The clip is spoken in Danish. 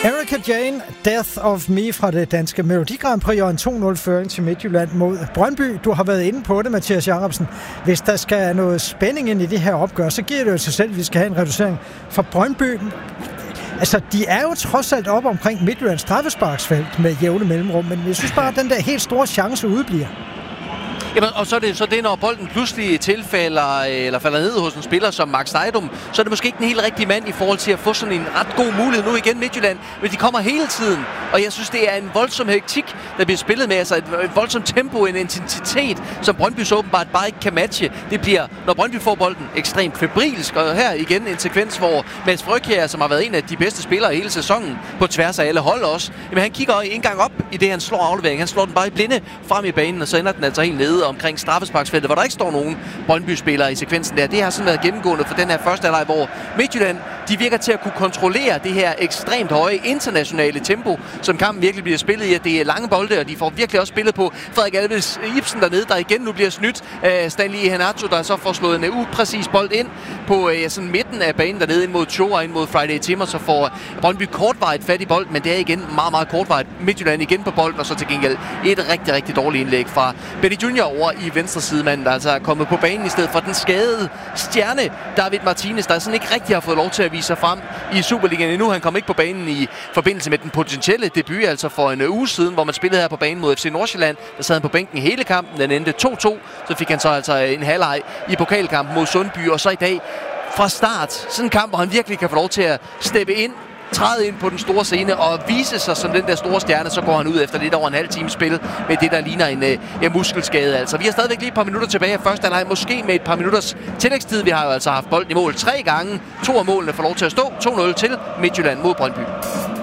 Erika Jane, Death of Me fra det danske Melodi Grand Prix og en 2-0-føring til Midtjylland mod Brøndby. Du har været inde på det, Mathias Jacobsen. Hvis der skal noget spænding ind i det her opgør, så giver det jo sig selv, at vi skal have en reducering for Brøndby. Altså, de er jo trods alt op omkring Midtjyllands straffesparksfelt med jævne mellemrum, men jeg synes bare, at den der helt store chance udebliver. Jamen, og så er det, når bolden pludselig tilfælder eller falder ned hos en spiller som Max Nejdum, så er det måske ikke den helt rigtige mand i forhold til at få sådan en ret god mulighed nu igen Midtjylland, men de kommer hele tiden, og jeg synes, det er en voldsom hektik, der bliver spillet med, altså et voldsomt tempo, en intensitet, som Brøndby så åbenbart bare ikke kan matche. Det bliver, når Brøndby får bolden, ekstremt febrilsk, og her igen en sekvens, hvor Mads Frøkjær, som har været en af de bedste spillere hele sæsonen, på tværs af alle hold også, jamen han kigger ikke engang op i det, han slår aflevering. Han slår den bare i blinde frem i banen, og så ender den altså helt nede omkring straffesparksfeltet, hvor der ikke står nogen Brøndby-spillere i sekvensen der. Det har sådan været gennemgående for den her første halvleg, hvor Midtjylland, de virker til at kunne kontrollere det her ekstremt høje internationale tempo, som kampen virkelig bliver spillet i, at det er lange bolde, og de får virkelig også spillet på Frederik Alves Ibsen dernede, der igen nu bliver snydt af Stanley Iheanacho, der så får slået en upræcis bold ind på sådan midten af banen dernede, ind mod Cho og ind mod Friday Timmer, så får Brøndby kortvarigt fat i bolden, men det er igen meget, meget kortvarigt. Midtjylland igen på bolden, og så til gengæld et rigtig, rigtig dårligt indlæg fra Benny Junior over i venstre sidemanden, der altså er kommet på banen i stedet for den skadede stjerne David Martinez, der sådan ikke rigtig har fået lov til at vise sig frem i Superligaen endnu. Han kom ikke på banen i forbindelse med den potentielle debut, altså for en uge siden, hvor man spillede her på banen mod FC Nordsjælland. Der sad han på bænken hele kampen, den endte 2-2, så fik han så altså en halvleg i pokalkampen mod Sundby, og så i dag fra start, sådan en kamp, hvor han virkelig kan få lov til at steppe ind, træde ind på den store scene og vise sig som den der store stjerne, så går han ud efter lidt over en halv time spil med det, der ligner en muskelskade. Altså, vi har stadigvæk lige et par minutter tilbage af første halvleg, måske med et par minutters tillægstid. Vi har jo altså haft bolden i mål 3 gange. 2 af målene får lov til at stå. 2-0 til Midtjylland mod Brøndby.